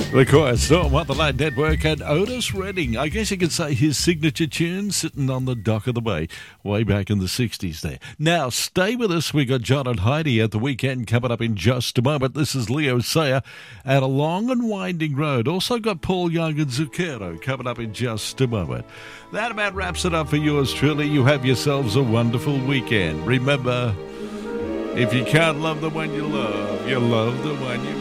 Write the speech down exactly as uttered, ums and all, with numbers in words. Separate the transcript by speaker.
Speaker 1: The Quiet Storm on the Late Network and Otis Redding. I guess you could say his signature tune sitting on the dock of the bay way back in the sixties there. Now, stay with us. We got John and Heidi at the weekend coming up in just a moment. This is Leo Sayer at A Long and Winding Road. Also got Paul Young and Zucchero coming up in just a moment. That about wraps it up for yours truly. You have yourselves a wonderful weekend. Remember, if you can't love the one you love, you love the one you